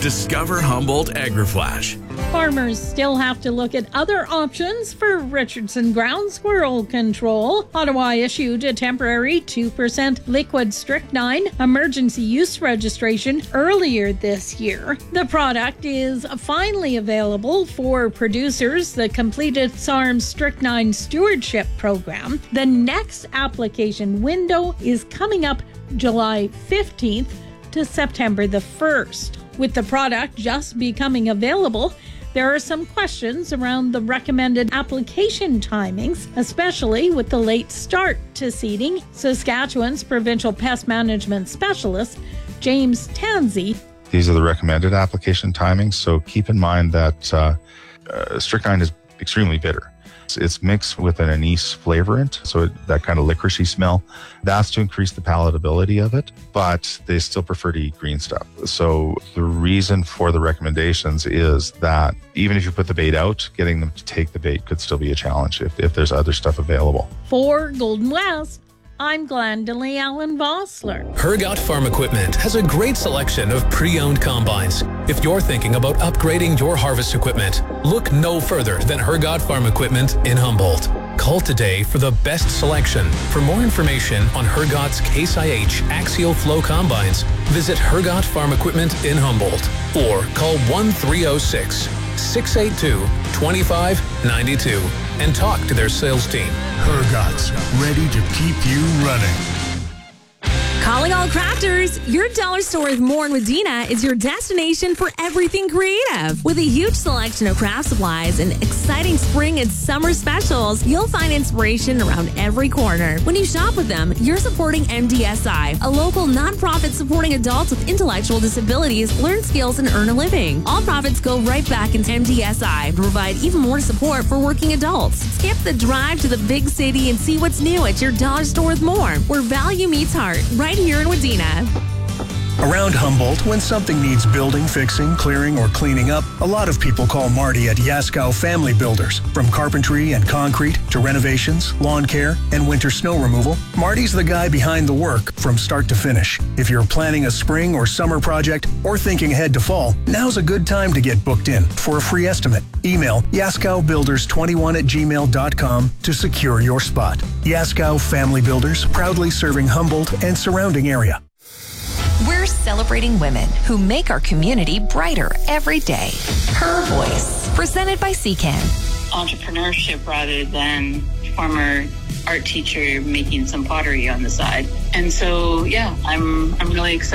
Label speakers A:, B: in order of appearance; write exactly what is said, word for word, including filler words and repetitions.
A: Discover Humboldt AgriFlash.
B: Farmers still have to look at other options for Richardson ground squirrel control. Ottawa issued a temporary two percent liquid strychnine emergency use registration earlier this year. The product is finally available for producers that completed S A R M's strychnine stewardship program. The next application window is coming up July fifteenth to September the first. With the product just becoming available, there are some questions around the recommended application timings, especially with the late start to seeding. Saskatchewan's provincial pest management specialist, James Tansey.
C: These are the recommended application timings, so keep in mind that uh, uh, strychnine is extremely bitter. It's, it's mixed with an anise flavorant, so it, that kind of licoricey smell. That's to increase the palatability of it, but they still prefer to eat green stuff. So the reason for the recommendations is that even if you put the bait out, getting them to take the bait could still be a challenge if, if there's other stuff available.
B: For Golden West, I'm Glendalee Allen Vossler.
D: Hergot Farm Equipment has a great selection of pre-owned combines. If you're thinking about upgrading your harvest equipment, look no further than Hergot Farm Equipment in Humboldt. Call today for the best selection. For more information on Hergot's Case I H Axial Flow combines, visit Hergot Farm Equipment in Humboldt or call one three oh six, six eight two, two five nine two and talk to their sales team.
E: Hergot's, ready to keep you running.
F: Calling all crafters, your dollar store with More in Wadena is your destination for everything creative. With a huge selection of craft supplies and exciting spring and summer specials, you'll find inspiration around every corner. When you shop with them, you're supporting M D S I, a local nonprofit supporting adults with intellectual disabilities learn skills and earn a living. All profits go right back into M D S I to provide even more support for working adults. Skip the drive to the big city and see what's new at your dollar store with More, where value meets heart, right here in Wadena.
E: Around Humboldt, when something needs building, fixing, clearing, or cleaning up, a lot of people call Marty at Yaskow Family Builders. From carpentry and concrete to renovations, lawn care, and winter snow removal, Marty's the guy behind the work from start to finish. If you're planning a spring or summer project or thinking ahead to fall, now's a good time to get booked in for a free estimate. Email yaskow builders twenty-one at gmail dot com to secure your spot. Yaskow Family Builders, proudly serving Humboldt and surrounding area.
G: We're celebrating women who make our community brighter every day. Her Voice, presented by C C A N.
H: Entrepreneurship rather than former art teacher making some pottery on the side. And so, yeah, I'm I'm really excited.